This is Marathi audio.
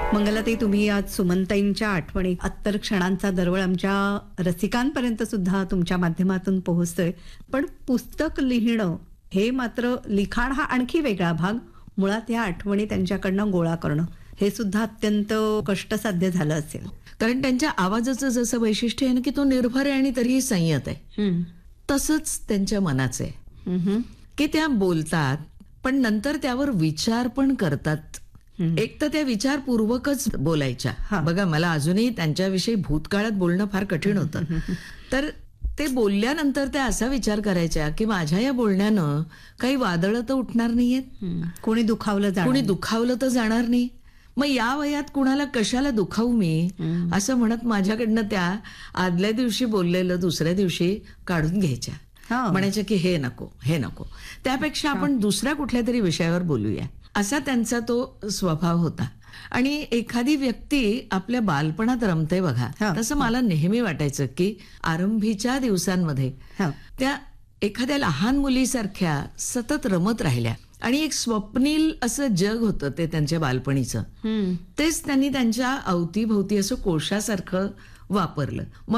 मंगलाताई, तुम्ही आज सुमनताईंच्या आठवणी अत्तर क्षणांचा दरवळ आमच्या रसिकांपर्यंत सुद्धा तुमच्या माध्यमातून पोहोचतोय. पण पुस्तक लिहिणं हे मात्र, लिखाण हा आणखी वेगळा भाग. मुळात या आठवणी त्यांच्याकडनं गोळा करणं हे सुद्धा अत्यंत कष्टसाध्य झालं असेल. कारण त्यांच्या आवाजाचं जसं वैशिष्ट्य आहे ना, की तो निर्भर आहे आणि तरीही संयत आहे, तसंच त्यांच्या मनाचं आहे की त्या बोलतात पण नंतर त्यावर विचार पण करतात. एक तर त्या विचारपूर्वकच बोलायच्या. बघा, मला अजूनही त्यांच्याविषयी भूतकाळात बोलणं फार कठीण होतं. तर ते बोलल्यानंतर त्या असा विचार करायच्या की माझ्या या बोलण्यानं काही वादळं तर उठणार नाहीयेत, कोणी दुखावलं तर जाणार नाही, मग या वयात कुणाला कशाला दुखावू मी, असं म्हणत माझ्याकडनं त्या आदल्या दिवशी बोललेलं दुसऱ्या दिवशी काढून घ्यायच्या. म्हणायच्या की हे नको, त्यापेक्षा आपण दुसऱ्या कुठल्या तरी विषयावर बोलूया, असा त्यांचा तो स्वभाव होता. आणि एखादी व्यक्ती आपल्या बालपणात रमते बघा, तसं मला नेहमी वाटायचं की आरंभीच्या दिवसांमध्ये त्या एखाद्या लहान मुलीसारख्या सतत रमत राहिल्या आणि एक स्वप्नील असं जग होतं ते त्यांच्या बालपणीचं. तेच त्यांनी त्यांच्या अवतीभोवती असं कोळशासारखं वापरलं.